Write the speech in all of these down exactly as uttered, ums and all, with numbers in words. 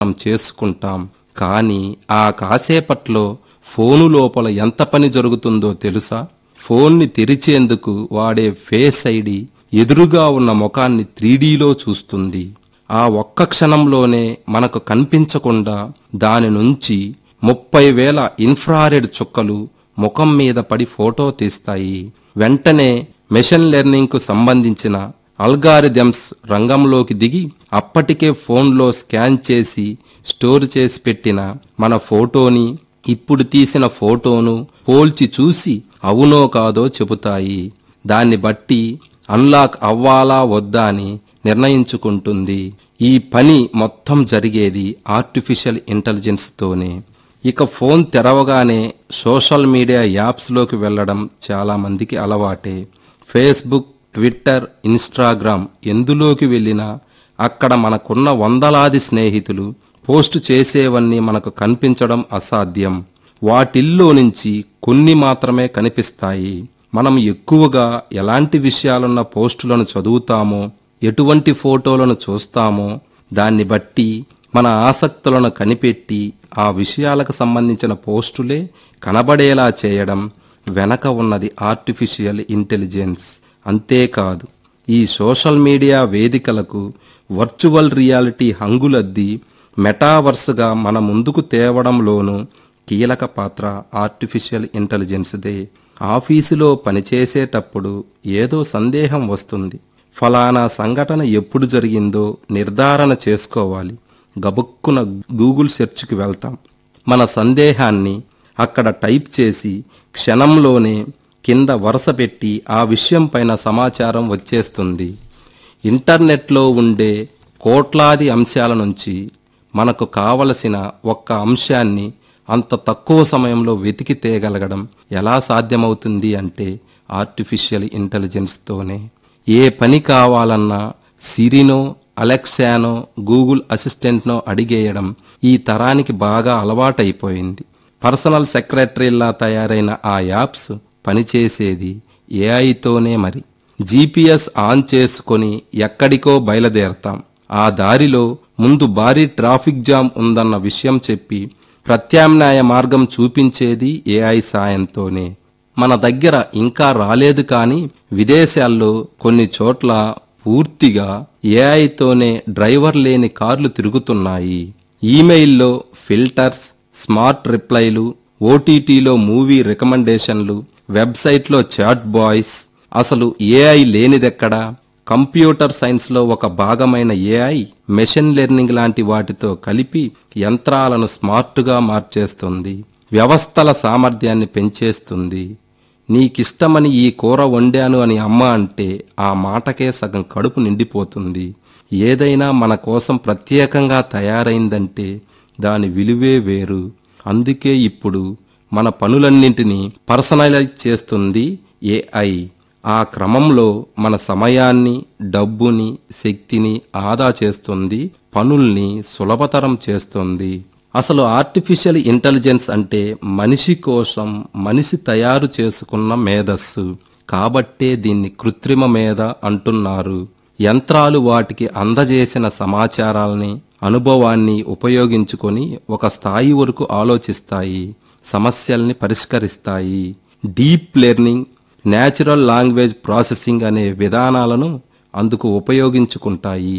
మనం చేసుకుంటాం. కానీ ఆ కాసేపట్లో ఫోను లోపల ఎంత పని జరుగుతుందో తెలుసా? ఫోన్ని తెరిచేందుకు వాడే ఫేస్ ఐడి ఎదురుగా ఉన్న ముఖాన్ని త్రీడీలో చూస్తుంది. ఆ ఒక్క క్షణంలోనే మనకు కనిపించకుండా దాని నుంచి ముప్పై వేల ఇన్ఫ్రారెడ్ చుక్కలు ముఖం మీద పడి ఫోటో తీస్తాయి. వెంటనే మెషిన్ లెర్నింగ్ కు సంబంధించిన అల్గారిథమ్స్ రంగంలోకి దిగి అప్పటికే ఫోన్లో స్కాన్ చేసి స్టోర్ చేసి పెట్టిన మన ఫోటోని ఇప్పుడు తీసిన ఫోటోను పోల్చి చూసి అవునో కాదో చెబుతాయి. దాన్ని బట్టి అన్లాక్ అవ్వాలా వద్దా అని నిర్ణయించుకుంటుంది. ఈ పని మొత్తం జరిగేది ఆర్టిఫిషియల్ ఇంటెలిజెన్స్ తోనే. ఇక ఫోన్ తెరవగానే సోషల్ మీడియా యాప్స్లోకి వెళ్లడం చాలా మందికి అలవాటే. ఫేస్బుక్, ట్విట్టర్, ఇన్స్టాగ్రామ్ ఎందులోకి వెళ్ళినా అక్కడ మనకున్న వందలాది స్నేహితులు పోస్టు చేసేవన్నీ మనకు కనిపించడం అసాధ్యం. వాటిల్లో నుంచి కొన్ని మాత్రమే కనిపిస్తాయి. మనం ఎక్కువగా ఎలాంటి విషయాలున్న పోస్టులను చదువుతామో, ఎటువంటి ఫోటోలను చూస్తామో దాన్ని బట్టి మన ఆసక్తులను కనిపెట్టి ఆ విషయాలకు సంబంధించిన పోస్టులే కనబడేలా చేయడం వెనక ఉన్నది ఆర్టిఫిషియల్ ఇంటెలిజెన్స్. అంతేకాదు, ఈ సోషల్ మీడియా వేదికలకు వర్చువల్ రియాలిటీ హంగులద్ది మెటావర్స్గా మన ముందుకు తేవడంలోనూ కీలక పాత్ర ఆర్టిఫిషియల్ ఇంటెలిజెన్స్దే. ఆఫీసులో పనిచేసేటప్పుడు ఏదో సందేహం వస్తుంది. ఫలానా సంఘటన ఎప్పుడు జరిగిందో నిర్ధారణ చేసుకోవాలి. గబుక్కున గూగుల్ సెర్చ్కి వెళ్తాం. మన సందేహాన్ని అక్కడ టైప్ చేసి క్షణంలోనే కింద వరుస పెట్టి ఆ విషయం పైన సమాచారం వచ్చేస్తుంది. ఇంటర్నెట్లో ఉండే కోట్లాది అంశాల నుంచి మనకు కావలసిన ఒక్క అంశాన్ని అంత తక్కువ సమయంలో వెతికి తేగలగడం ఎలా సాధ్యమవుతుంది అంటే ఆర్టిఫిషియల్ ఇంటెలిజెన్స్తోనే. ఏ పని కావాలన్నా సిరినో, అలెక్సానో, గూగుల్ అసిస్టెంట్నో అడిగేయడం ఈ తరానికి బాగా అలవాటైపోయింది. పర్సనల్ సెక్రటరీలా తయారైన ఆ యాప్స్ పనిచేసేది ఏఐతోనే. మరి జీపీఎస్ ఆన్ చేసుకొని ఎక్కడికో బయలుదేరతాం. ఆ దారిలో ముందు భారీ ట్రాఫిక్ జామ్ ఉందన్న విషయం చెప్పి ప్రత్యామ్నాయ మార్గం చూపించేది ఏఐ సాయంతోనే. మన దగ్గర ఇంకా రాలేదు కానీ విదేశాల్లో కొన్ని చోట్ల పూర్తిగా ఏఐతోనే డ్రైవర్ లేని కార్లు తిరుగుతున్నాయి. ఈమెయిల్లో ఫిల్టర్స్, స్మార్ట్ రిప్లైలు, ఓటీటీలో మూవీ రికమెండేషన్లు, వెబ్సైట్లో చాట్ బాయ్స్. అసలు ఏఐ లేనిదెక్కడా? కంప్యూటర్ సైన్స్లో ఒక భాగమైన ఏఐ మెషిన్ లెర్నింగ్ లాంటి వాటితో కలిపి యంత్రాలను స్మార్ట్గా మార్చేస్తుంది, వ్యవస్థల సామర్థ్యాన్ని పెంచేస్తుంది. నీకిష్టమని ఈ కూర వండాను అని అమ్మ అంటే ఆ మాటకే సగం కడుపు నిండిపోతుంది. ఏదైనా మన కోసం ప్రత్యేకంగా తయారైందంటే దాని విలువే వేరు. అందుకే ఇప్పుడు మన పనులన్నింటినీ పర్సనలైజ్ చేస్తుంది ఏఐ. ఆ క్రమంలో మన సమయాన్ని, డబ్బుని, శక్తిని ఆదా చేస్తుంది, పనుల్ని సులభతరం చేస్తుంది. అసలు ఆర్టిఫిషియల్ ఇంటెలిజెన్స్ అంటే మనిషి కోసం మనిషి తయారు చేసుకున్న మేధస్సు. కాబట్టే దీన్ని కృత్రిమ మేధ అంటున్నారు. యంత్రాలు వాటికి అందజేసిన సమాచారాల్ని, అనుభవాన్ని ఉపయోగించుకొని ఒక స్థాయి వరకు ఆలోచిస్తాయి, సమస్యల్ని పరిష్కరిస్తాయి. Deep learning, natural language processing అనే విధానాలను అందుకు ఉపయోగించుకుంటాయి.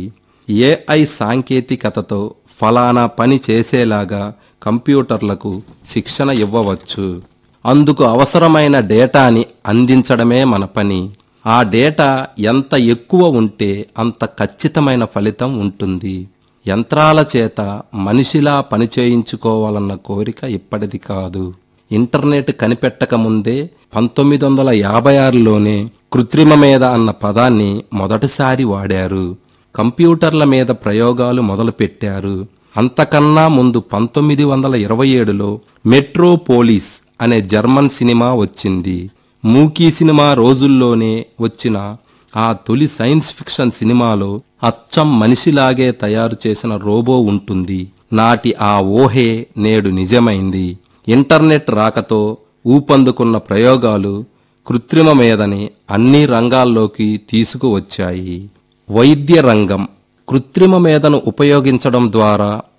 ఏఐ సాంకేతికతతో ఫలానా పని చేసేలాగా కంప్యూటర్లకు శిక్షణ ఇవ్వవచ్చు. అందుకు అవసరమైన డేటాని అందించడమే మన పని. ఆ డేటా ఎంత ఎక్కువ ఉంటే అంత ఖచ్చితమైన ఫలితం ఉంటుంది. యంత్రాల చేత మనిషిలా పనిచేయించుకోవాలన్న కోరిక ఇప్పటిది కాదు. ఇంటర్నెట్ కనిపెట్టక ముందే పంతొమ్మిది వందల యాభై ఆరులోనే కృత్రిమ మేధ అన్న పదాన్ని మొదటిసారి వాడారు. కంప్యూటర్ల మీద ప్రయోగాలు మొదలుపెట్టారు. అంతకన్నా ముందు పంతొమ్మిది వందల ఇరవై ఏడులో మెట్రోపోలిస్ అనే జర్మన్ సినిమా వచ్చింది. మూకీ సినిమా రోజుల్లోనే వచ్చిన ఆ తొలి సైన్స్ ఫిక్షన్ సినిమాలో అచ్చం మనిషిలాగే తయారు చేసిన రోబో ఉంటుంది. నాటి ఆ ఊహే నేడు నిజమైంది. ఇంటర్నెట్ రాకతో ఊపందుకున్న ప్రయోగాలు కృత్రిమ మేధని అన్ని రంగాల్లోకి తీసుకువచ్చాయి. వైద్య రంగం కృత్రిమ మేధను ఉపయోగించడం ద్వారా